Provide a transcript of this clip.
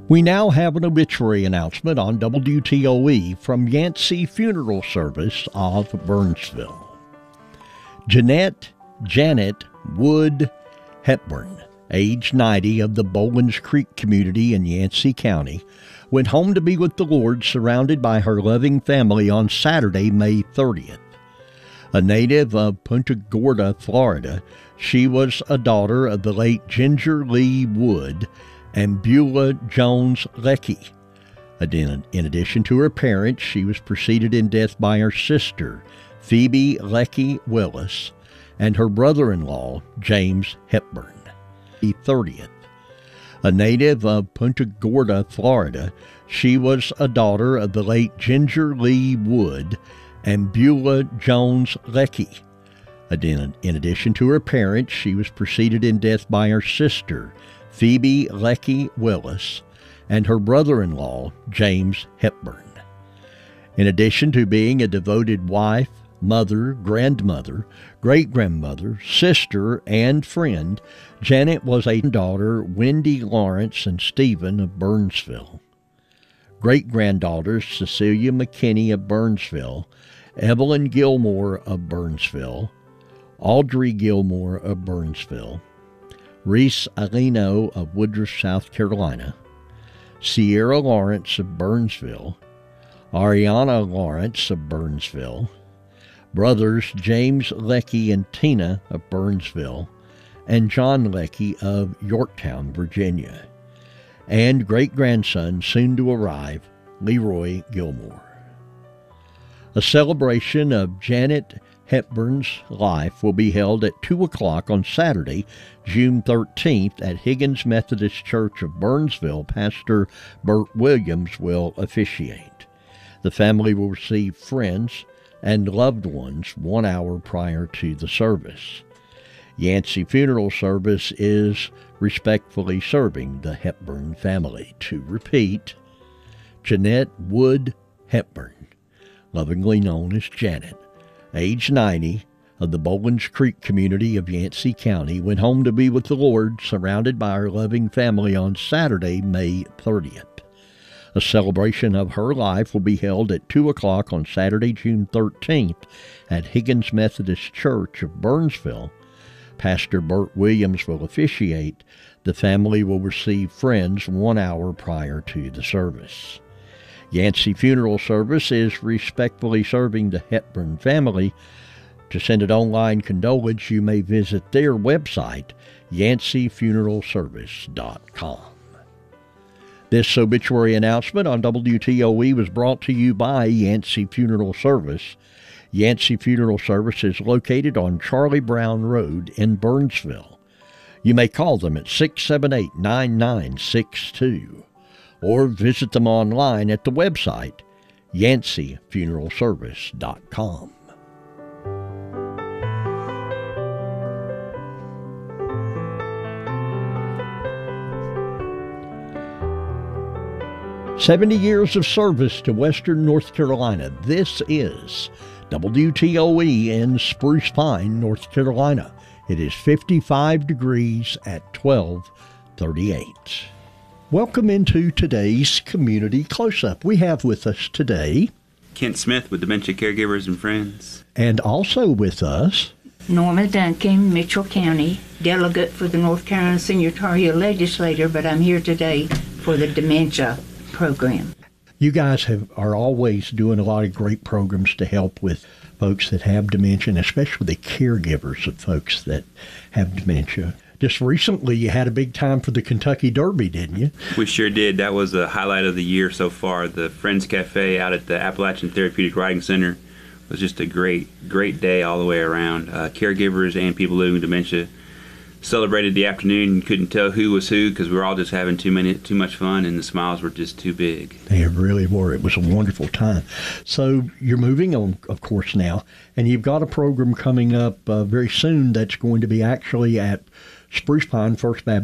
We now have an obituary announcement on WTOE from Yancey Funeral Service of Burnsville. Jeanette Janet Wood Hepburn, age 90, of the Bowlins Creek community in Yancey County, went home to be with the Lord surrounded by her loving family on Saturday, May 30th. A native of Punta Gorda, Florida, she was a daughter of the late Ginger Lee Wood and Beulah Jones Leckie. In addition to her parents, she was preceded in death by her sister, Phoebe Leckie Willis, and her brother-in-law, James Hepburn. The 30th. A native of Punta Gorda, Florida, she was a daughter of the late Ginger Lee Wood and Beulah Jones Leckie. In addition to her parents, she was preceded in death by her sister, Phoebe Leckie Willis, and her brother-in-law, James Hepburn. In addition to being a devoted wife, mother, grandmother, great-grandmother, sister, and friend, Janet was a daughter, Wendy Lawrence and Stephen of Burnsville. Great-granddaughters, Cecilia McKinney of Burnsville, Evelyn Gilmore of Burnsville, Audrey Gilmore of Burnsville, Reese Alino of Woodruff, South Carolina, Sierra Lawrence of Burnsville, Ariana Lawrence of Burnsville, brothers James Leckie and Tina of Burnsville, and John Leckie of Yorktown, Virginia, and great-grandson soon to arrive, Leroy Gilmore. A celebration of Janet Hepburn's life will be held at 2 o'clock on Saturday, June 13th at Higgins Methodist Church of Burnsville. Pastor Bert Williams will officiate. The family will receive friends and loved ones 1 hour prior to the service. Yancey Funeral Service is respectfully serving the Hepburn family. To repeat, Jeanette Wood Hepburn, lovingly known as Janet, age 90, of the Bowlins Creek community of Yancey County, went home to be with the Lord surrounded by her loving family on Saturday, May 30th. A celebration of her life will be held at 2 o'clock on Saturday, June 13th at Higgins Methodist Church of Burnsville. Pastor Bert Williams will officiate. The family will receive friends 1 hour prior to the service. Yancey Funeral Service is respectfully serving the Hepburn family. To send an online condolence, you may visit their website, yanceyfuneralservice.com. This obituary announcement on WTOE was brought to you by Yancey Funeral Service. Yancey Funeral Service is located on Charlie Brown Road in Burnsville. You may call them at 678-9962 or visit them online at the website, yanceyfuneralservice.com. "70 years of service to Western North Carolina." This is WTOE in Spruce Pine, North Carolina. It is 55 degrees at 12:38. Welcome into today's Community Close-Up. We have with us today Kent Smith with Dementia Caregivers and Friends. And also with us Norma Duncan, Mitchell County, delegate for the North Carolina Senior Tar Heel Legislature, but I'm here today for the dementia program. You guys are always doing a lot of great programs to help with folks that have dementia, and especially the caregivers of folks that have dementia. Just recently, you had a big time for the Kentucky Derby, didn't you? We sure did. That was the highlight of the year so far. The Friends Cafe out at the Appalachian Therapeutic Riding Center was just a great day all the way around. Caregivers and people living with dementia celebrated the afternoon. You couldn't tell who was who because we were all just having too much fun, and the smiles were just too big. They really were. It was a wonderful time. So you're moving on, of course, now, and you've got a program coming up very soon that's going to be actually at Spruce Pine First Baptist